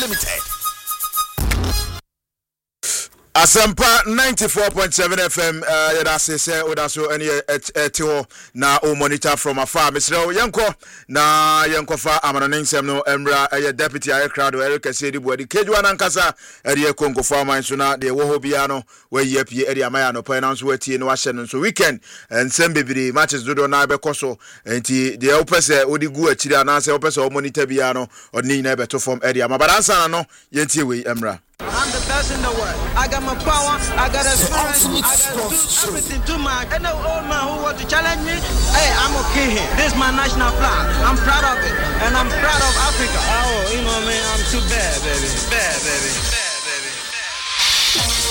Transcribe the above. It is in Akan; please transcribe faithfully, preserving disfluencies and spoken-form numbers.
Limited. Asampa ninety-four point seven F M uh yada se se oda so ene ete na o monitor from afar Mister Yanko na Yanko fa amana nsem no emra eye deputy air crowd Eric Asedi Bodi Kejua nankasa ere Kongo farmer so na de wo ho bia no we yepie ere amaya no pan so atie no ahye no so weekend nsem bebiri matches dodo na be koso enti de opese odi gu akiri anase opese o monitor bia no odni na be to form ere amabaransa na no yentie we emra. I'm the best in the world. I got my power, I got a strength, I got do everything too much. And the old man who want to challenge me, hey, I'm okay here. This is my national flag. I'm proud of it. And I'm proud of Africa. Oh, you know, man, I'm too bad, baby. Bad, baby. Bad, baby.